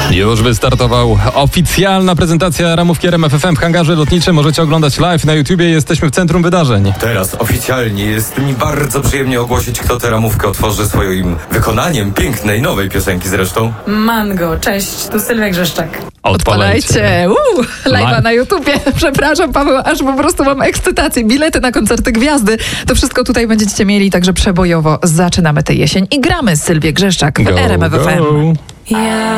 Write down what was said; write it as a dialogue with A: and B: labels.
A: Już wystartował oficjalna prezentacja ramówki RMF FM w hangarze lotniczym. Możecie oglądać live na YouTubie. Jesteśmy w centrum wydarzeń.
B: Teraz oficjalnie jest mi bardzo przyjemnie ogłosić, kto tę ramówkę otworzy swoim wykonaniem pięknej, nowej piosenki zresztą.
C: Mango, cześć, tu Sylwia Grzeszczak.
A: Odpalajcie.
D: Live'a na YouTubie. Przepraszam, Paweł, aż po prostu mam ekscytację. Bilety na koncerty Gwiazdy. To wszystko tutaj będziecie mieli, także przebojowo zaczynamy tę jesień i gramy Sylwię Grzeszczak w RMF FM.
A: Go.
C: Ja